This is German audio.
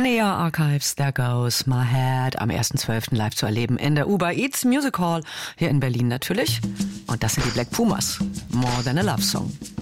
On-Air Archives, There Goes My Head, am 1.12. live zu erleben in der Uber Eats Music Hall, hier in Berlin natürlich. Und das sind die Black Pumas, More Than a Love Song.